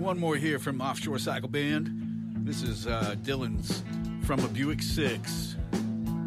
One more here from Offshore Cycle Band. This is Dylan's From a Buick 6.